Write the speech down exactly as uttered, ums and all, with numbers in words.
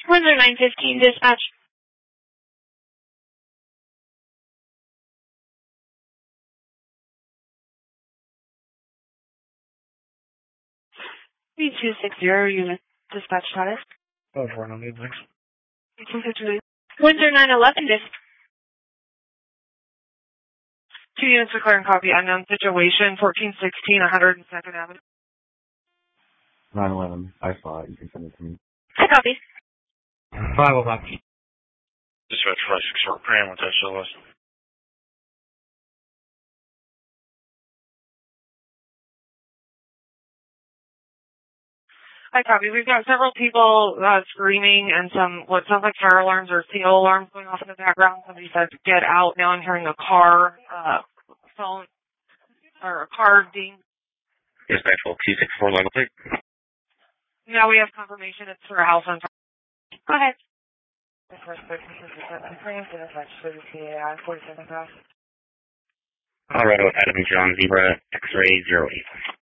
Windsor nine fifteen, dispatch. B two six zero, unit dispatch status. Oh, four, no need, thanks. Windsor nine eleven, dispatch. Two units declaring copy, unknown situation, fourteen sixteen, one hundred second Avenue. nine eleven, I saw it, you can send it to me. I copy. five oh five. Dispatch five six four, Graham, what's that show us? I copy. We've got several people uh, screaming and some what sounds like fire alarms or C O alarms going off in the background. Somebody said, get out. Now I'm hearing a car, uh, phone, or a car ding. Dispatch two six four, level three. Now we have confirmation it's for a house on fire. Go ahead. Colorado, Adam John, Zebra, X-ray zero eight.